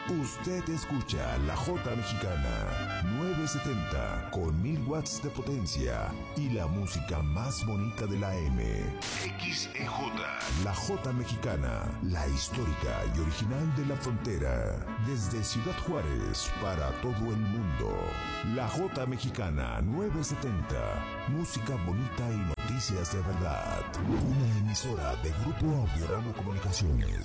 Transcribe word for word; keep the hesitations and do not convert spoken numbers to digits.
Usted escucha la Jota Mexicana novecientos setenta con mil watts de potencia y la música más bonita de la M. X E J. La Jota Mexicana, la histórica y original de la frontera. Desde Ciudad Juárez para todo el mundo. La Jota Mexicana novecientos setenta. Música bonita y noticias de verdad. Una emisora de Grupo Audiorama Comunicaciones.